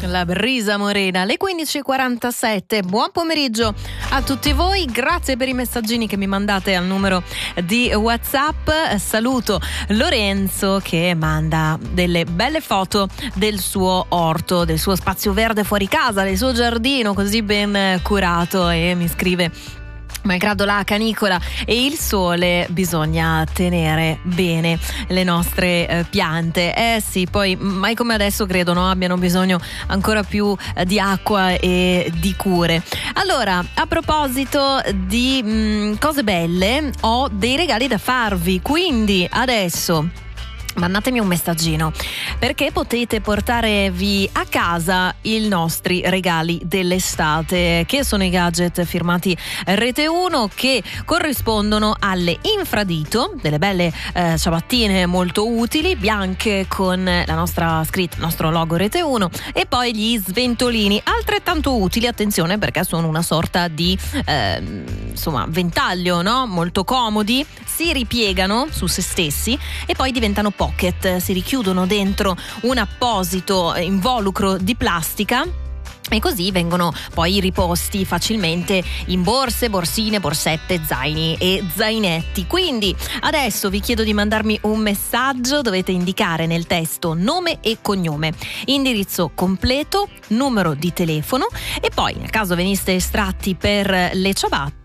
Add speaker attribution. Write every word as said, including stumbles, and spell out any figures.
Speaker 1: La brisa morena, alle quindici e quarantasette. Buon pomeriggio a tutti voi, grazie per i messaggini che mi mandate al numero di WhatsApp. Saluto Lorenzo che manda delle belle foto del suo orto, del suo spazio verde fuori casa, del suo giardino così ben curato, e mi scrive: malgrado la canicola e il sole bisogna tenere bene le nostre eh, piante. Eh sì, poi mai come adesso credo, no, abbiano bisogno ancora più eh, di acqua e di cure. Allora, a proposito di mh, cose belle, ho dei regali da farvi, quindi adesso mandatemi un messaggino perché potete portarvi a casa i nostri regali dell'estate, che sono i gadget firmati Rete uno, che corrispondono alle infradito, delle belle eh, ciabattine molto utili, bianche con la nostra scritta, il nostro logo Rete uno, e poi gli sventolini altrettanto utili, attenzione, perché sono una sorta di eh, insomma ventaglio, no? Molto comodi, si ripiegano su se stessi e poi diventano pocket, si richiudono dentro un apposito involucro di plastica e così vengono poi riposti facilmente in borse, borsine, borsette, zaini e zainetti. Quindi adesso vi chiedo di mandarmi un messaggio, dovete indicare nel testo nome e cognome, indirizzo completo, numero di telefono, e poi nel caso veniste estratti per le ciabatte